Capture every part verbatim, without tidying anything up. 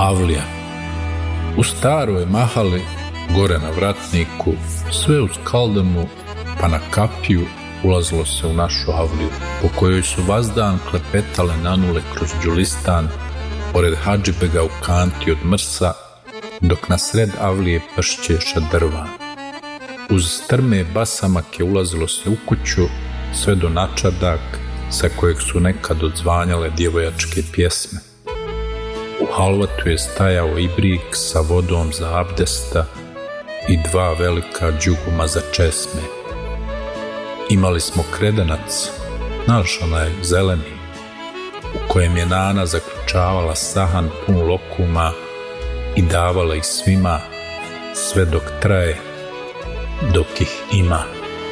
Avlija. U staroj mahali, gore na vratniku, sve uz kaldemu pa na kapiju ulazilo se u našu avliju, po kojoj su vazdan klepetale nanule kroz đulistan, pored hadžibega u kanti od mrsa, dok na sred avlije pršće šadrvan. Uz strme basamake ulazilo se u kuću, sve do načardak sa kojeg su nekad odzvanjale djevojačke pjesme. U halvatu je stajao ibrik sa vodom za abdesta i dva velika đuguma za česme. Imali smo kredenac, naš onaj zeleni, u kojem je nana zaključavala sahan pun lokuma i davala ih svima, sve dok traje, dok ih ima.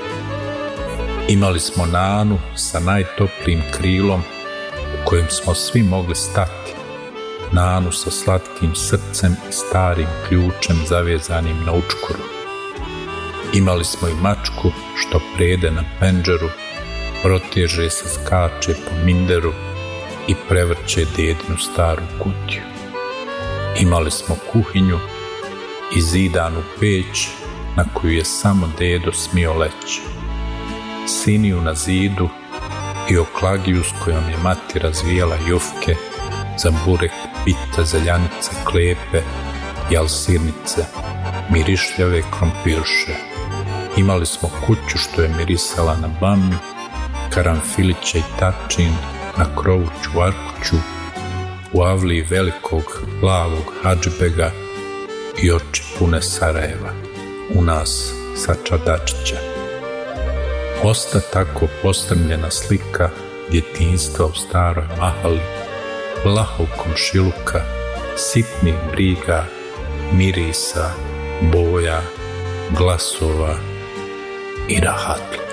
Imali smo nanu sa najtoplijim krilom u kojem smo svi mogli stati, nanu sa slatkim srcem i starim ključem zavezanim na učkoru. Imali smo i mačku što prede na pendžeru, proteže se, skače po minderu i prevrće dedinu staru kutiju. Imali smo kuhinju i zidanu peć na koju je samo dedo smio leći, siniju na zidu i oklagiju s kojom je mati razvijala jufke za burek, pita, zeljanice, klepe, jalsirnice, mirišljave krompirše. Imali smo kuću što je mirisala na bamju, karanfilića i tačin, na krovu čuvarkuću, u avliji velikog plavog hadžbega i oči pune Sarajeva, u nas sa Čadačića. Osta tako postrmljena slika djetinjstva u staroj mahali, lahog komšiluka, sitnih briga, mirisa, boja, glasova i rahatluka.